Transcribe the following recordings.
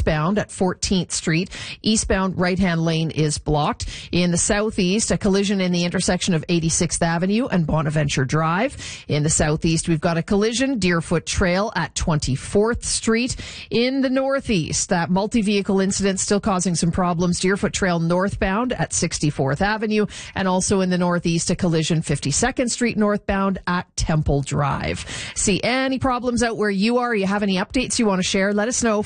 eastbound at 14th Street. Eastbound right-hand lane is blocked. In the southeast, a collision in the intersection of 86th Avenue and Bonaventure Drive. In the southeast, we've got a collision, Deerfoot Trail at 24th Street. In the northeast, that multi-vehicle incident still causing some problems, Deerfoot Trail northbound at 64th Avenue. And also in the northeast, a collision 52nd Street northbound at Temple Drive. See any problems out where you are? You have any updates you want to share? Let us know.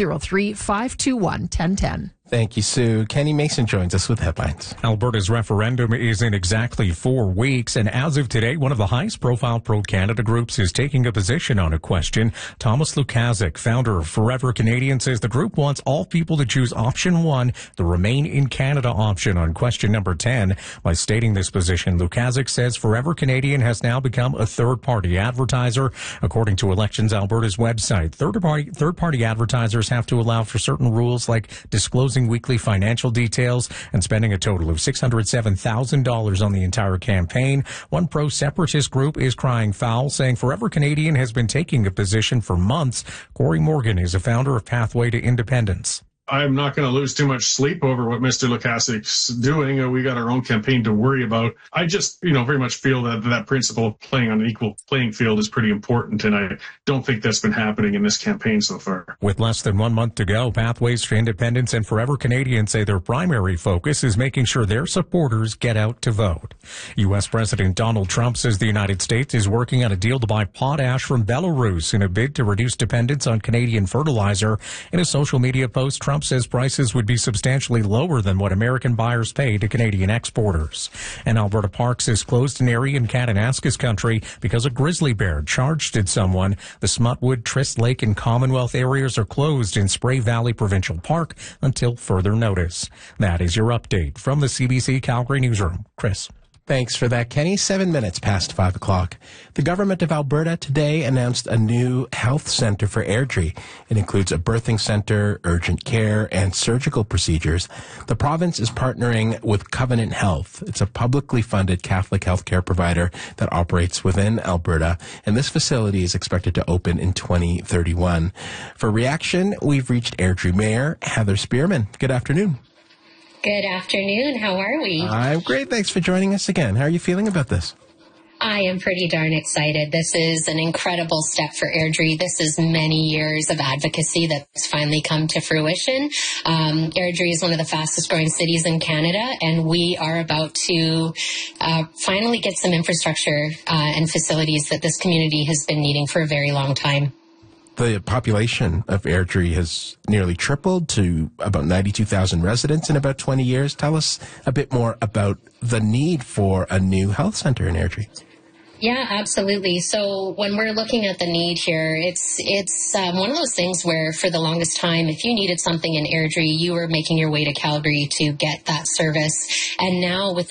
403-521-1010. Thank you, Sue. Kenny Mason joins us with headlines. Alberta's referendum is in exactly 4 weeks, and as of today, one of the highest-profile pro-Canada groups is taking a position on a question. Thomas Lukaszuk, founder of Forever Canadian, says the group wants all people to choose option 1, the Remain in Canada option, on question number 10. By stating this position, Lukaszuk says Forever Canadian has now become a third-party advertiser. According to Elections Alberta's website, third-party advertisers have to allow for certain rules like disclosing weekly financial details and spending a total of $607,000 on the entire campaign. One pro-separatist group is crying foul, saying Forever Canadian has been taking a position for months. Corey Morgan is a founder of Pathway to Independence. I'm not going to lose too much sleep over what Mr. Lukaszuk's doing. We got our own campaign to worry about. I just, very much feel that principle of playing on an equal playing field is pretty important, and I don't think that's been happening in this campaign so far. With less than 1 month to go, Pathways to Independence and Forever Canadian say their primary focus is making sure their supporters get out to vote. U.S. President Donald Trump says the United States is working on a deal to buy potash from Belarus in a bid to reduce dependence on Canadian fertilizer. In a social media post, Trump says prices would be substantially lower than what American buyers pay to Canadian exporters. And Alberta Parks has closed an area in Kananaskis country because a grizzly bear charged at someone. The Smutwood, Tryst Lake, and Commonwealth areas are closed in Spray Valley Provincial Park until further notice. That is your update from the CBC Calgary Newsroom. Chris. Thanks for that, Kenny. 7 minutes past 5 o'clock. The government of Alberta today announced a new health centre for Airdrie. It includes a birthing centre, urgent care, and surgical procedures. The province is partnering with Covenant Health. It's a publicly funded Catholic healthcare provider that operates within Alberta, and this facility is expected to open in 2031. For reaction, we've reached Airdrie Mayor Heather Spearman. Good afternoon. Good afternoon. How are we? I'm great. Thanks for joining us again. How are you feeling about this? I am pretty darn excited. This is an incredible step for Airdrie. This is many years of advocacy that's finally come to fruition. Airdrie is one of the fastest growing cities in Canada, and we are about to finally get some infrastructure and facilities that this community has been needing for a very long time. The population of Airdrie has nearly tripled to about 92,000 residents in about 20 years. Tell us a bit more about the need for a new health centre in Airdrie. Yeah, absolutely. So when we're looking at the need here, it's one of those things where for the longest time, if you needed something in Airdrie, you were making your way to Calgary to get that service. And now with